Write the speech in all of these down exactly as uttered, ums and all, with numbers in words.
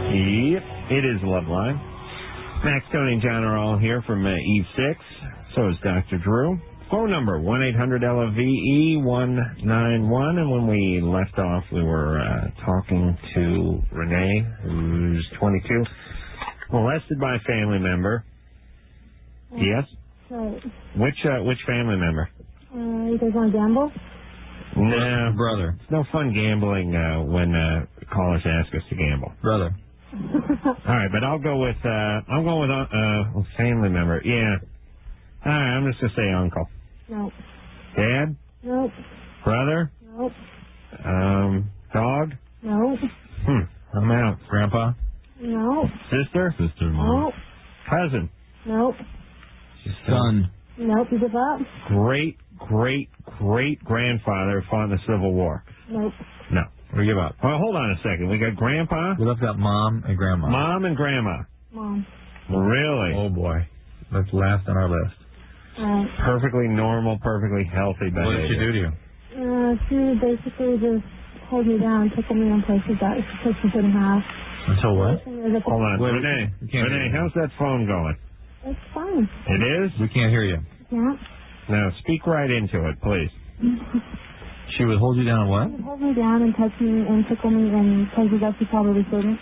Yep, it is Loveline. Max, Tony, and John are all here from uh, Eve six. So is Doctor Drew. Phone number, one eight hundred L O V E one nine one. And when we left off, we were uh, talking to Renee, who's twenty-two, molested by a family member. Oh, yes? Right. Which uh, which family member? Uh, you guys want to gamble? No, brother. It's no fun gambling uh, when uh, callers ask us to gamble. Brother. All right, but I'll go with, uh, I'm going with uh, a family member. Yeah. All right, I'm just going to say uncle. No. Dad? Nope. Brother? Nope. Um, dog? Nope. Hmm, I'm out. Grandpa? Nope. Sister? Sister, Nope. Cousin? Nope. Son? Nope, you give up? Great, great, great grandfather who fought in the Civil War. Nope. No. We give up. Well, hold on a second. We got Grandpa. We left out Mom and Grandma. Mom and Grandma. Mom. Really? Oh, boy. That's last on our list. Right. Perfectly normal, perfectly healthy behavior. What did she do to you? Uh, she basically just held me down, took me in places that she said she couldn't have. Until what? Hold on. Wait, Renee, Renee, how's that phone going? It's fine. It is? We can't hear you. Yeah. Now, speak right into it, please. She would hold you down and what? She would hold me down and touch me and tickle me in places that she probably shouldn't.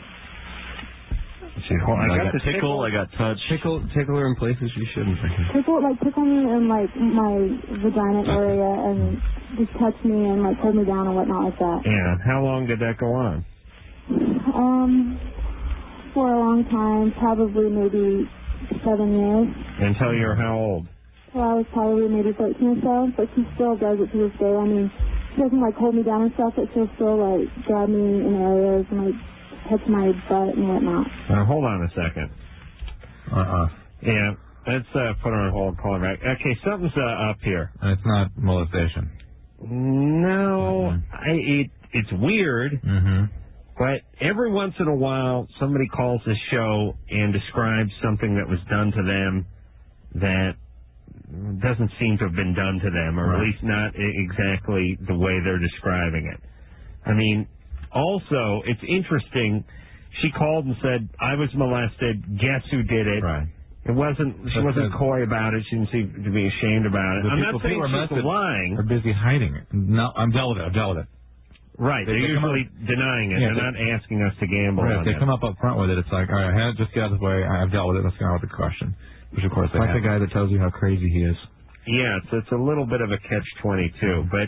She'd hold, I, I got, got the tickle, tickle, I got touch. Tickle, tickle her in places she shouldn't. Tickle, like, tickle me in, like, my vagina area and just touch me and, like, hold me down and whatnot like that. Yeah. How long did that go on? Um, for a long time, probably maybe seven years. Until you're how old? Well, I was probably maybe thirteen or so, but she still does it to this day. I mean, she doesn't, like, hold me down and stuff, but she'll still, like, grab me in areas and, like, touch my butt and whatnot. Now, hold on a second. Uh-uh. Yeah, let's uh, put her on hold, call her back. Okay, something's uh, up here. And it's not molestation. No, mm-hmm. I, it, it's weird, mm-hmm. but every once in a while, somebody calls the show and describes something that was done to them that doesn't seem to have been done to them, or right. at least not exactly the way they're describing it. I mean, also, it's interesting, she called and said, I was molested, guess who did it? Right. It wasn't, she but wasn't the, coy about it, she didn't seem to be ashamed about it. I'm people, not saying she's lying. They're busy hiding it. No, I'm dealt with it, I've dealt with it. Right, they, they're they usually up, denying it, yeah, they're not asking us to gamble right, on if they it. come up up front with it, it's like, all right, I had it, just get out of the way, I've dealt with it, let's get on with the question. Which, of course, they like have. The guy that tells you how crazy he is. Yeah, it's, it's a little bit of a catch twenty-two, but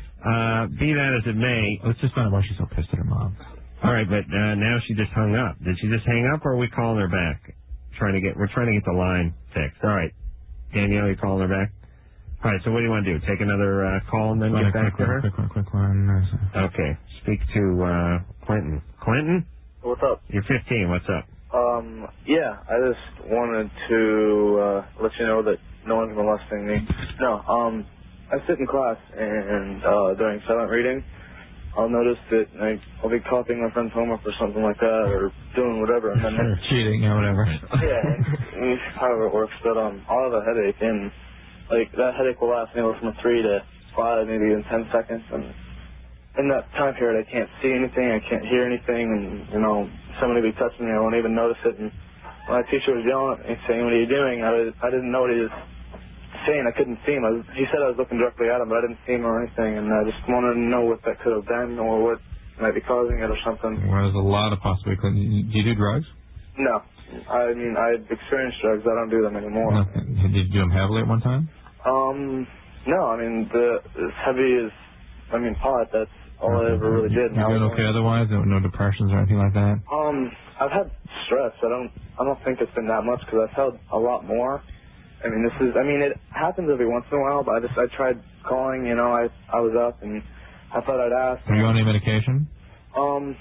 uh, be that as it may. Let's just find out why she's so pissed at her mom. All right, but uh, now she just hung up. Did she just hang up, or are we calling her back? Trying to get, we're trying to get the line fixed. All right, Danielle, you calling her back? All right, so what do you want to do? Take another uh, call and then get back to her? Quick one, quick one. Okay, speak to uh, Clinton. Clinton? What's up? You're fifteen. What's up? Um, yeah, I just wanted to uh, let you know that no one's molesting me. No, um, I sit in class and uh, during silent reading, I'll notice that I, I'll be copying my friend's homework or something like that, or doing whatever, and then sure, cheating or whatever. Yeah, and, however it works. But um, I'll have a headache, and like that headache will last anywhere from three to five, maybe even ten seconds. And in that time period, I can't see anything, I can't hear anything, and you know, somebody will be touching me, I won't even notice it. And when my teacher was yelling at me, saying, "What are you doing?" I, was, I didn't know what he was saying. I couldn't see him. I was, he said I was looking directly at him, but I didn't see him or anything, and I just wanted to know what that could have been or what might be causing it or something. Well, there's a lot of possibilities. Do you do drugs? No. I mean, I've experienced drugs. I don't do them anymore. Nothing. Did you do them heavily at one time? Um, no. I mean, the as heavy as, I mean, pot, that's all I ever really did. You doing okay otherwise? No, no depressions or anything like that? Um, I've had stress. I don't, I don't think it's been that much because I've had a lot more. I mean, this is, I mean, it happens every once in a while, but I just, I tried calling, you know, I, I was up and I thought I'd ask. Are you on any medication? Um,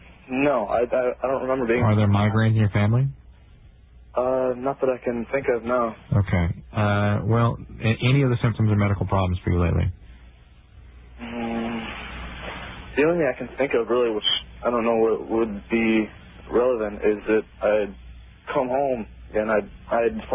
no, I, I, I don't remember being. Are there migraines in your family? Uh, not that I can think of, no. Okay. Uh, well, any of the symptoms or medical problems for you lately? Um, the only thing I can think of really, which I don't know what would be relevant, is that I'd come home and I'd, I'd